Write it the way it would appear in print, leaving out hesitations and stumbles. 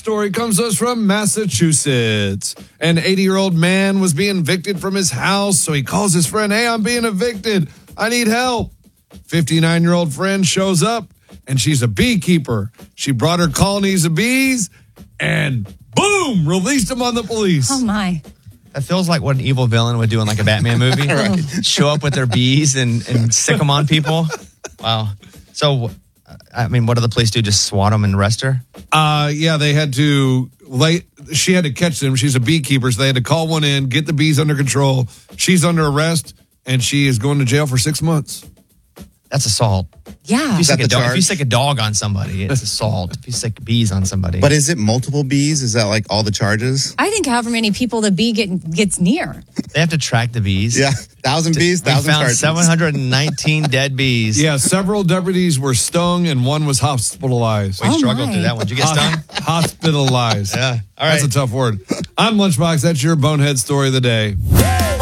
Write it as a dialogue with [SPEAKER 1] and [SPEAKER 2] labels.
[SPEAKER 1] story comes to us from Massachusetts. An 80-year-old man was being evicted from his house, so he calls his friend, "Hey, I'm being evicted. I need help." 59-year-old friend shows up, and she's a beekeeper. She brought her colonies of bees, and boom, released them on the police.
[SPEAKER 2] Oh, my.
[SPEAKER 3] That feels like what an evil villain would do in like a Batman movie. Right. Show up with their bees and sick them on people. Wow. So, I mean, what do the police do? Just swat them and arrest her?
[SPEAKER 1] Yeah, they had to. She had to catch them. She's a beekeeper, so they had to call one in, get the bees under control. She's under arrest, and she is going to jail for 6 months.
[SPEAKER 3] That's assault.
[SPEAKER 2] Yeah.
[SPEAKER 3] If you stick a dog on somebody, it's assault. If you stick bees on somebody.
[SPEAKER 4] But is it multiple bees? Is that like all the charges?
[SPEAKER 2] I think however many people the bee gets near.
[SPEAKER 3] They have to track the bees.
[SPEAKER 4] Yeah, 1,000 bees, 1,000
[SPEAKER 3] found
[SPEAKER 4] charges.
[SPEAKER 3] 719 dead bees.
[SPEAKER 1] Yeah, several deputies were stung, and one was hospitalized.
[SPEAKER 3] We struggled through that one. Did you get stung?
[SPEAKER 1] Hospitalized.
[SPEAKER 3] Yeah. All right.
[SPEAKER 1] That's a tough word. I'm Lunchbox. That's your bonehead story of the day.